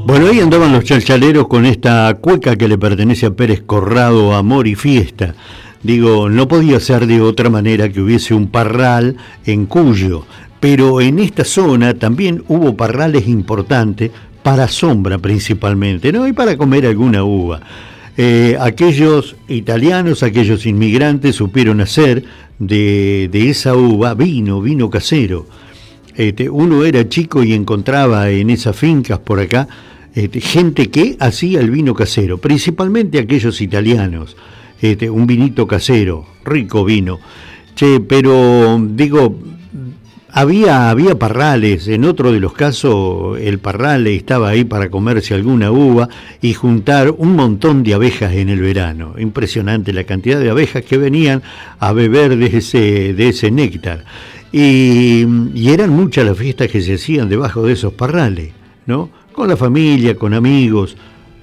Bueno, ahí andaban los chalchaleros con esta cueca que le pertenece a Pérez Corrado, Amor y Fiesta. Digo, no podía ser de otra manera que hubiese un parral en Cuyo, pero en esta zona también hubo parrales importantes para sombra principalmente, ¿no? Y para comer alguna uva. Aquellos italianos, aquellos inmigrantes supieron hacer de esa uva vino casero. Uno era chico y encontraba en esas fincas por acá gente que hacía el vino casero, principalmente aquellos italianos, un vinito casero, rico vino. Che, pero digo, había parrales, en otro de los casos el parral estaba ahí para comerse alguna uva y juntar un montón de abejas en el verano. Impresionante la cantidad de abejas que venían a beber de ese néctar. Y eran muchas las fiestas que se hacían debajo de esos parrales, ¿no? Con la familia, con amigos,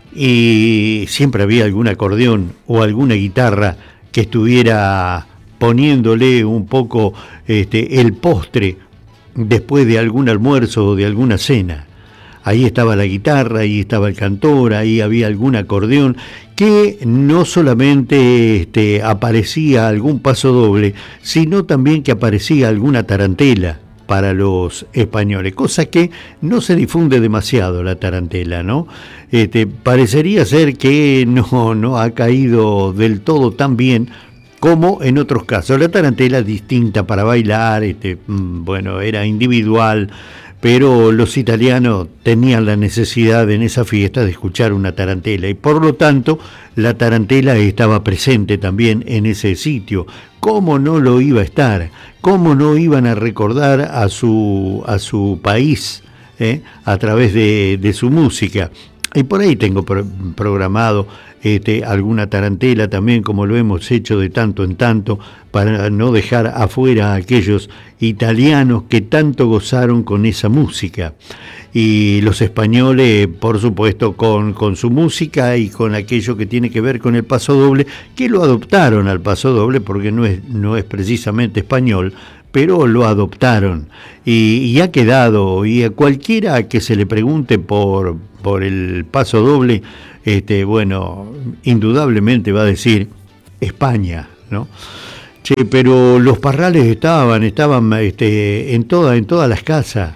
y siempre había algún acordeón o alguna guitarra que estuviera poniéndole un poco el postre después de algún almuerzo o de alguna cena. Ahí estaba la guitarra, ahí estaba el cantor, ahí había algún acordeón que no solamente aparecía algún paso doble, sino también que aparecía alguna tarantela para los españoles, cosa que no se difunde demasiado la tarantela, ¿no? Parecería ser que no ha caído del todo tan bien como en otros casos. La tarantela es distinta para bailar, bueno, era individual, pero los italianos tenían la necesidad en esa fiesta de escuchar una tarantela y por lo tanto la tarantela estaba presente también en ese sitio. ¿Cómo no lo iba a estar? ¿Cómo no iban a recordar a su país a través de su música? Y por ahí tengo programado alguna tarantela también, como lo hemos hecho de tanto en tanto, para no dejar afuera a aquellos italianos que tanto gozaron con esa música. Y los españoles, por supuesto, con su música y con aquello que tiene que ver con el paso doble, que lo adoptaron al paso doble porque no es precisamente español, pero lo adoptaron y ha quedado, y a cualquiera que se le pregunte por el paso doble, bueno, indudablemente va a decir España, ¿no? Che, pero los parrales estaban en todas las casas,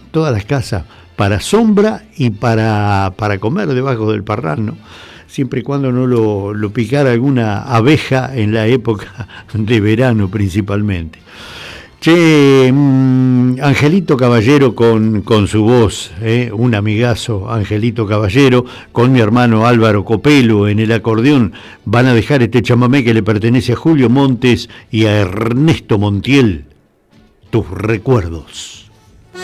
para sombra y para comer debajo del parral, ¿no? Siempre y cuando no lo picara alguna abeja en la época de verano principalmente. Che, Angelito Caballero con su voz, un amigazo, Angelito Caballero, con mi hermano Álvaro Copelo en el acordeón, van a dejar este chamamé que le pertenece a Julio Montes y a Ernesto Montiel, Tus recuerdos.